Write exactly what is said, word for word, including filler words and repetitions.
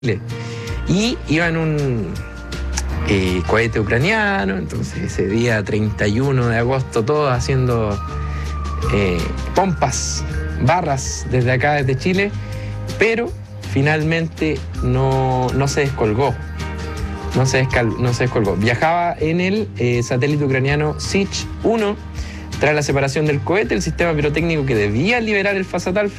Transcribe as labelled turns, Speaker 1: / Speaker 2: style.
Speaker 1: Y iba en un eh, cohete ucraniano, entonces ese día treinta y uno de agosto todos haciendo eh, pompas, barras desde acá, desde Chile, pero finalmente no, no se descolgó. No se, descal, no se descolgó. Viajaba en el eh, satélite ucraniano Sich uno. Tras la separación del cohete, el sistema pirotécnico que debía liberar el Fasatal